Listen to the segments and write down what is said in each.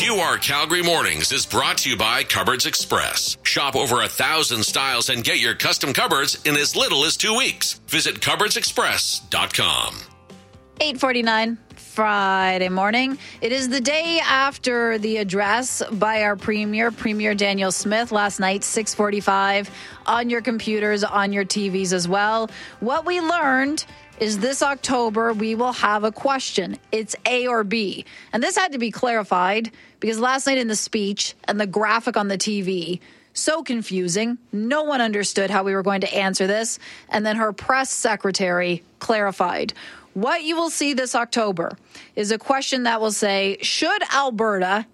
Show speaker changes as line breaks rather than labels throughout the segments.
QR Calgary Mornings is brought to you by Cupboards Express. Shop over 1,000 styles and get your custom cupboards in as little as 2 weeks. Visit cupboardsexpress.com.
8:49 Friday morning. It is the day after the address by our Premier Danielle Smith, last night, 6:45, on your computers, on your TVs as well. What we learned is this October we will have a question. It's A or B. And this had to be clarified because last night in the speech and the graphic on the TV, so confusing. No one understood how we were going to answer this. And then her press secretary clarified. What you will see this October is a question that will say, should Alberta,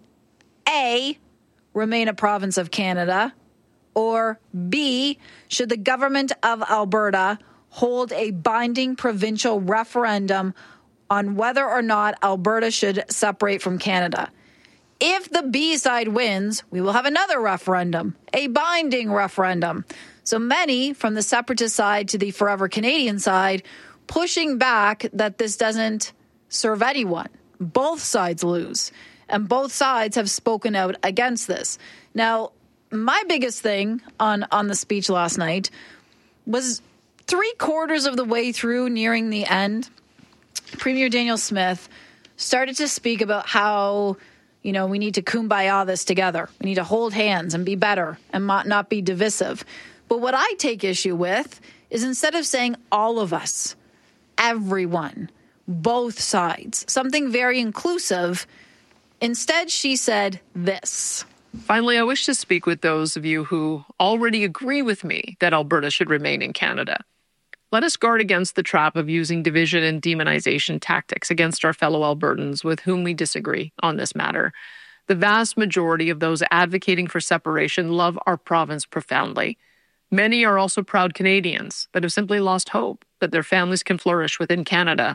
A, remain a province of Canada, or B, should the government of Alberta hold a binding provincial referendum on whether or not Alberta should separate from Canada? If the B side wins, we will have another referendum, a binding referendum. So many from the separatist side to the Forever Canadian side pushing back that this doesn't serve anyone. Both sides lose, and both sides have spoken out against this. Now, my biggest thing on the speech last night was 3/4 of the way through, nearing the end, Premier Danielle Smith started to speak about how, we need to kumbaya this together. We need to hold hands and be better and not be divisive. But what I take issue with is instead of saying all of us, everyone, both sides, something very inclusive, instead she said this.
Finally, I wish to speak with those of you who already agree with me that Alberta should remain in Canada. Let us guard against the trap of using division and demonization tactics against our fellow Albertans with whom we disagree on this matter. The vast majority of those advocating for separation love our province profoundly. Many are also proud Canadians that have simply lost hope that their families can flourish within Canada.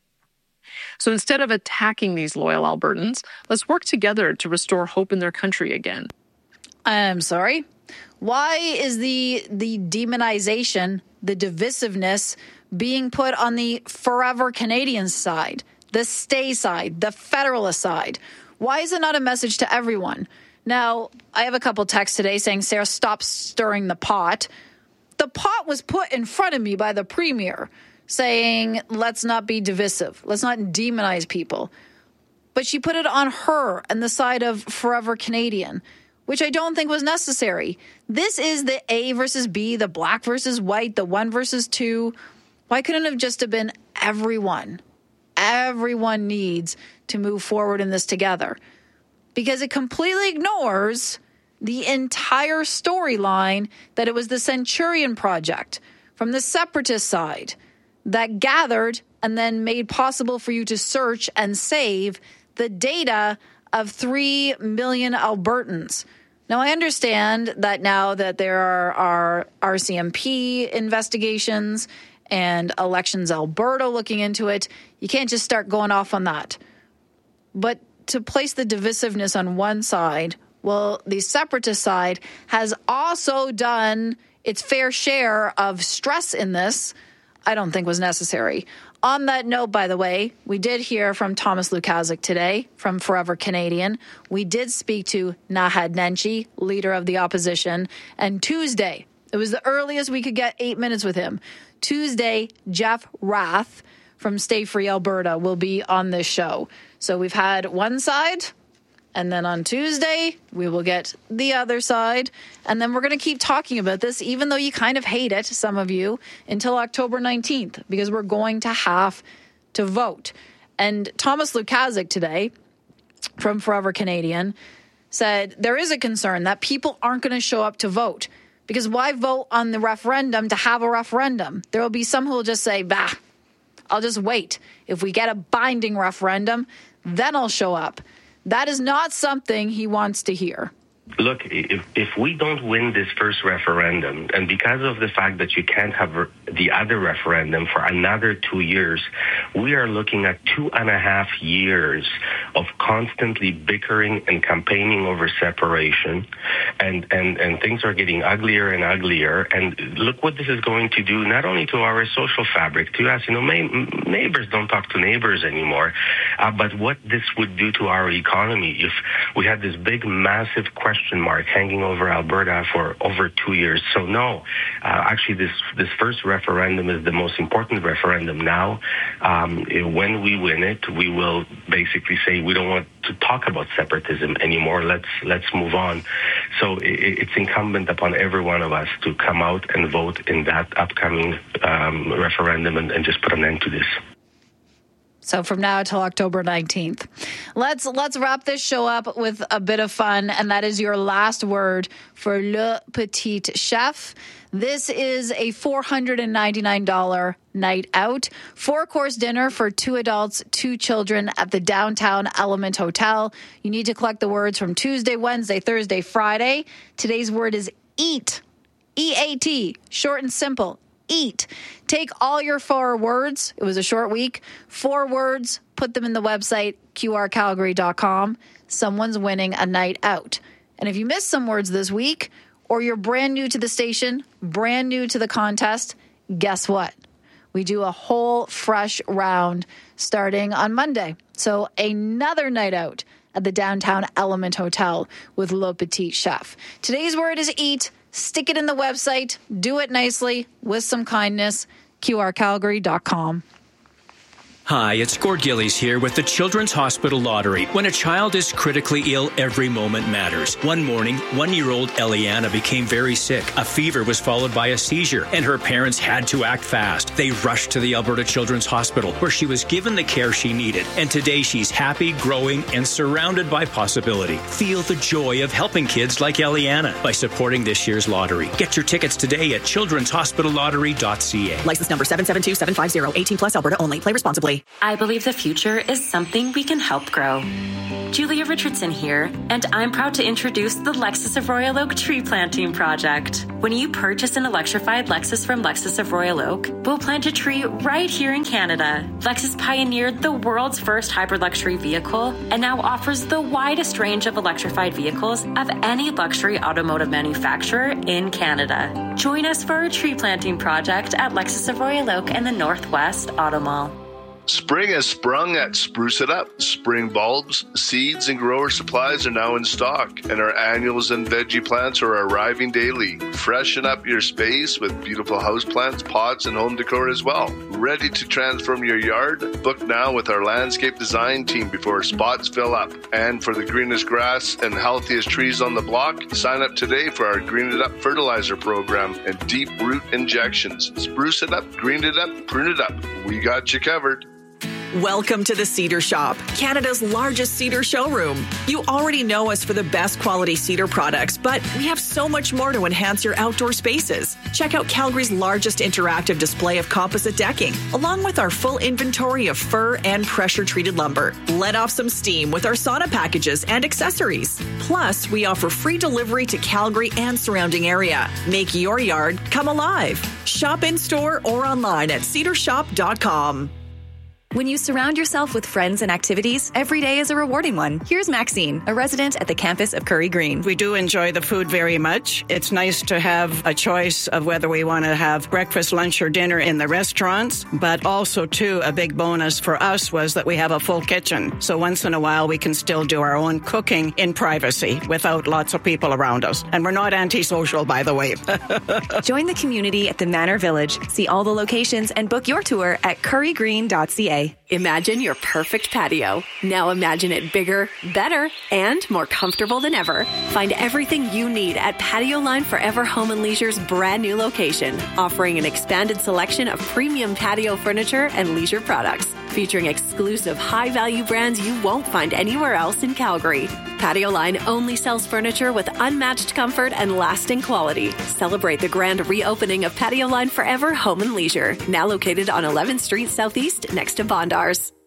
So instead of attacking these loyal Albertans, let's work together to restore hope in their country again.
I'm sorry. Why is the demonization, the divisiveness being put on the Forever Canadian side, the stay side, the federalist side? Why is it not a message to everyone? Now, I have a couple texts today saying, Sarah, stop stirring the pot. The pot was put in front of me by the Premier saying, let's not be divisive. Let's not demonize people. But she put it on her and the side of Forever Canadian, which I don't think was necessary. This is the A versus B, the black versus white, the 1 versus 2. Why couldn't it have just have been everyone? Everyone needs to move forward in this together. Because it completely ignores the entire storyline that it was the Centurion Project from the separatist side that gathered and then made possible for you to search and save the data of 3 million Albertans. Now, I understand that now that there are RCMP investigations and Elections Alberta looking into it, you can't just start going off on that. But to place the divisiveness on one side, well, the separatist side has also done its fair share of stress in this, I don't think was necessary. On that note, by the way, we did hear from Thomas Lukaszuk today from Forever Canadian. We did speak to Nahad Nenshi, leader of the opposition. And Tuesday, it was the earliest we could get 8 minutes with him. Tuesday, Jeff Rath from Stay Free Alberta will be on this show. So we've had one side, and then on Tuesday, we will get the other side. And then we're going to keep talking about this, even though you kind of hate it, some of you, until October 19th, because we're going to have to vote. And Thomas Lukaszuk today, from Forever Canadian, said there is a concern that people aren't going to show up to vote. Because why vote on the referendum to have a referendum? There will be some who will just say, bah, I'll just wait. If we get a binding referendum, then I'll show up. That is not something he wants to hear.
Look, if we don't win this first referendum, and because of the fact that you can't have the other referendum for another 2 years, we are looking at 2.5 years of constantly bickering and campaigning over separation, and things are getting uglier and uglier. And look what this is going to do, not only to our social fabric, to us. Neighbors don't talk to neighbors anymore, but what this would do to our economy if we had this big, massive question mark hanging over Alberta for over 2 years. So no, actually this first referendum is the most important referendum now. When we win it, we will basically say we don't want to talk about separatism anymore. Let's move on. So it's incumbent upon every one of us to come out and vote in that upcoming referendum and just put an end to this.
So from now till October 19th. Let's wrap this show up with a bit of fun, and that is your last word for Le Petit Chef. This is a $499 night out, 4-course dinner for 2 adults, 2 children at the downtown Element Hotel. You need to collect the words from Tuesday, Wednesday, Thursday, Friday. Today's word is eat. E-A-T, short and simple. Eat. Take all your 4 words. It was a short week. 4 words, put them in the website, qrcalgary.com. Someone's winning a night out. And if you missed some words this week, or you're brand new to the station, brand new to the contest, guess what? We do a whole fresh round starting on Monday. So another night out at the downtown Element Hotel with Le Petit Chef. Today's word is eat. Stick it in the website. Do it nicely with some kindness. qrcalgary.com.
Hi, it's Gord Gillies here with the Children's Hospital Lottery. When a child is critically ill, every moment matters. One morning, 1-year-old Eliana became very sick. A fever was followed by a seizure, and her parents had to act fast. They rushed to the Alberta Children's Hospital, where she was given the care she needed. And today, she's happy, growing, and surrounded by possibility. Feel the joy of helping kids like Eliana by supporting this year's lottery. Get your tickets today at childrenshospitallottery.ca.
License number 772750. 18 plus Alberta only. Play responsibly.
I believe the future is something we can help grow. Julia Richardson here, and I'm proud to introduce the Lexus of Royal Oak Tree Planting Project. When you purchase an electrified Lexus from Lexus of Royal Oak, we'll plant a tree right here in Canada. Lexus pioneered the world's first hybrid luxury vehicle and now offers the widest range of electrified vehicles of any luxury automotive manufacturer in Canada. Join us for our tree planting project at Lexus of Royal Oak and the Northwest Auto Mall.
Spring has sprung at Spruce It Up. Spring bulbs, seeds, and grower supplies are now in stock, and our annuals and veggie plants are arriving daily. Freshen up your space with beautiful houseplants, pots, and home decor as well. Ready to transform your yard? Book now with our landscape design team before spots fill up. And for the greenest grass and healthiest trees on the block, sign up today for our Green It Up fertilizer program and deep root injections. Spruce it up, green it up, prune it up. We got you covered.
Welcome to the Cedar Shop, Canada's largest cedar showroom. You already know us for the best quality cedar products, but we have so much more to enhance your outdoor spaces. Check out Calgary's largest interactive display of composite decking, along with our full inventory of fir and pressure-treated lumber. Let off some steam with our sauna packages and accessories. Plus, we offer free delivery to Calgary and surrounding area. Make your yard come alive. Shop in-store or online at cedarshop.com.
When you surround yourself with friends and activities, every day is a rewarding one. Here's Maxine, a resident at the campus of Curry Green.
We do enjoy the food very much. It's nice to have a choice of whether we want to have breakfast, lunch, or dinner in the restaurants. But also, too, a big bonus for us was that we have a full kitchen. So once in a while, we can still do our own cooking in privacy without lots of people around us. And we're not antisocial, by the way.
Join the community at the Manor Village. See all the locations and book your tour at currygreen.ca.
Imagine your perfect patio. Now imagine it bigger, better, and more comfortable than ever. Find everything you need at Patio Line Forever Home and Leisure's brand new location, offering an expanded selection of premium patio furniture and leisure products, featuring exclusive high-value brands you won't find anywhere else in Calgary. Patio Line only sells furniture with unmatched comfort and lasting quality. Celebrate the grand reopening of Patio Line Forever Home and Leisure, now located on 11th Street Southeast next to Bondars.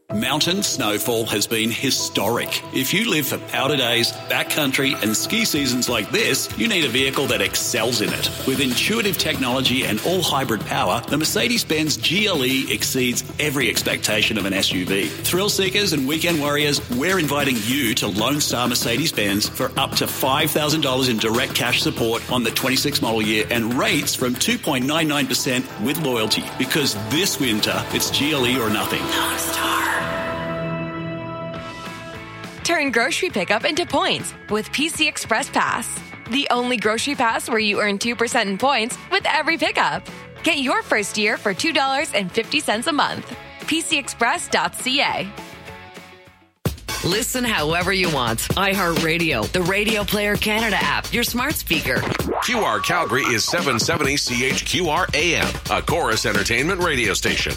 Mountain snowfall has been historic. If you live for powder days, backcountry and ski seasons like this, you need a vehicle that excels in it. With intuitive technology and all-hybrid power, the Mercedes-Benz GLE exceeds every expectation of an SUV. Thrill seekers and weekend warriors, we're inviting you to Lone Star Mercedes-Benz for up to $5,000 in direct cash support on the 26 model year and rates from 2.99% with loyalty. Because this winter, it's GLE or nothing. Lone Star.
Turn grocery pickup into points with PC Express Pass. The only grocery pass where you earn 2% in points with every pickup. Get your first year for $2.50 a month. PCExpress.ca.
Listen however you want. iHeartRadio, the Radio Player Canada app, your smart speaker.
QR Calgary is 770 CHQR AM, a Chorus Entertainment radio station.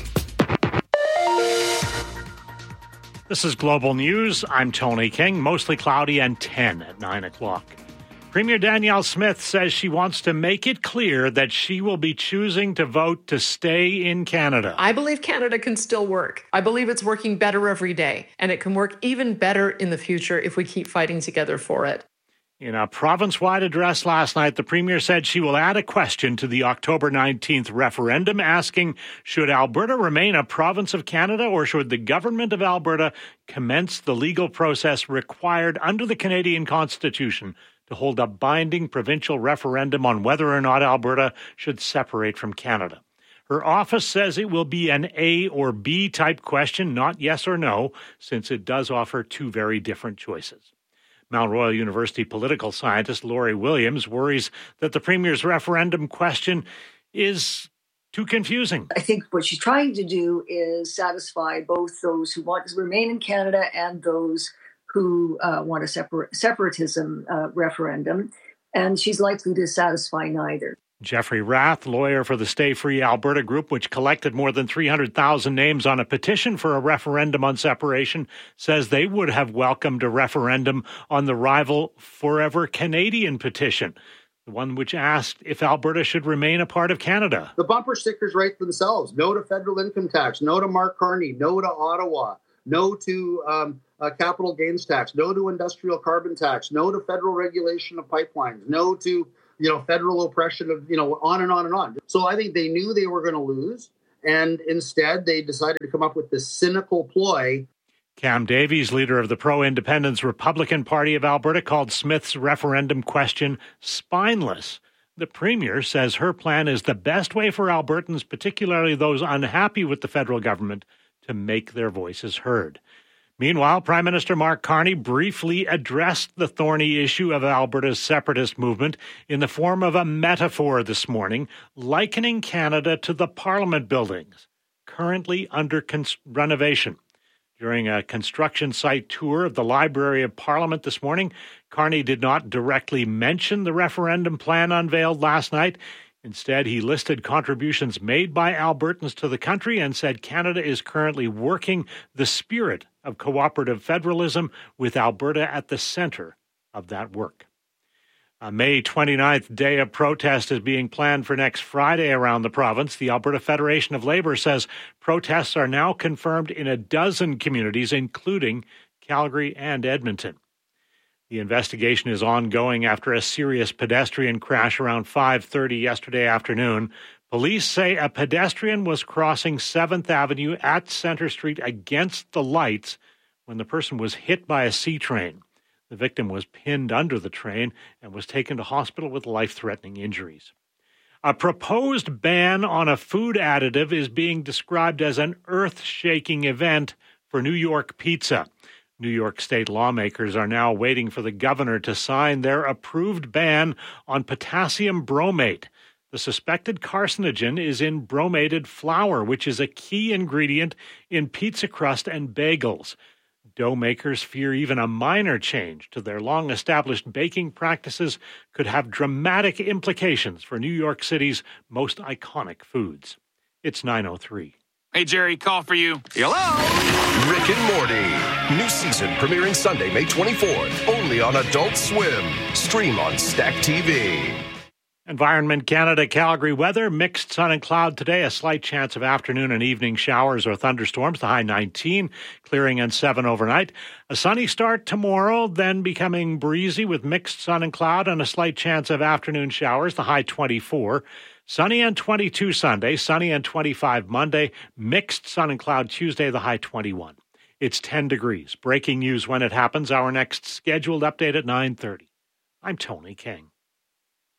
This is Global News. I'm Tony King. Mostly cloudy and 10 at 9 o'clock. Premier Danielle Smith says she wants to make it clear that she will be choosing to vote to stay in Canada.
I believe Canada can still work. I believe it's working better every day, and it can work even better in the future if we keep fighting together for it.
In a province-wide address last night, the Premier said she will add a question to the October 19th referendum asking, should Alberta remain a province of Canada or should the government of Alberta commence the legal process required under the Canadian Constitution to hold a binding provincial referendum on whether or not Alberta should separate from Canada? Her office says it will be an A or B type question, not yes or no, since it does offer two very different choices. Mount Royal University political scientist Laurie Williams worries that the Premier's referendum question is too confusing.
I think what she's trying to do is satisfy both those who want to remain in Canada and those who want a separatism referendum, and she's likely to satisfy neither.
Jeffrey Rath, lawyer for the Stay Free Alberta group, which collected more than 300,000 names on a petition for a referendum on separation, says they would have welcomed a referendum on the rival Forever Canadian petition, the one which asked if Alberta should remain a part of Canada.
The bumper stickers write themselves. No to federal income tax. No to Mark Carney. No to Ottawa. No to capital gains tax. No to industrial carbon tax. No to federal regulation of pipelines. No to federal oppression of, on and on and on. So I think they knew they were going to lose, and instead they decided to come up with this cynical ploy.
Cam Davies, leader of the pro-independence Republican Party of Alberta, called Smith's referendum question spineless. The Premier says her plan is the best way for Albertans, particularly those unhappy with the federal government, to make their voices heard. Meanwhile, Prime Minister Mark Carney briefly addressed the thorny issue of Alberta's separatist movement in the form of a metaphor this morning, likening Canada to the Parliament buildings, currently under renovation. During a construction site tour of the Library of Parliament this morning, Carney did not directly mention the referendum plan unveiled last night. Instead, he listed contributions made by Albertans to the country and said Canada is currently working the spirit of cooperative federalism with Alberta at the center of that work. A May 29th day of protest is being planned for next Friday around the province. The Alberta Federation of Labour says protests are now confirmed in a dozen communities, including Calgary and Edmonton. The investigation is ongoing after a serious pedestrian crash around 5:30 yesterday afternoon. Police say a pedestrian was crossing 7th Avenue at Centre Street against the lights when the person was hit by a C-train. The victim was pinned under the train and was taken to hospital with life-threatening injuries. A proposed ban on a food additive is being described as an earth-shaking event for New York pizza. New York state lawmakers are now waiting for the governor to sign their approved ban on potassium bromate. The suspected carcinogen is in bromated flour, which is a key ingredient in pizza crust and bagels. Dough makers fear even a minor change to their long-established baking practices could have dramatic implications for New York City's most iconic foods. It's 9:03.
Hey, Jerry, call for you.
Hello? Rick and Morty. New season premiering Sunday, May 24th. Only on Adult Swim. Stream on Stack TV.
Environment Canada Calgary weather, mixed sun and cloud today, a slight chance of afternoon and evening showers or thunderstorms, the high 19, clearing and 7 overnight. A sunny start tomorrow, then becoming breezy with mixed sun and cloud and a slight chance of afternoon showers, the high 24. Sunny and 22 Sunday, sunny and 25 Monday, mixed sun and cloud Tuesday, the high 21. It's 10 degrees. Breaking news when it happens. Our next scheduled update at 9:30. I'm Tony King.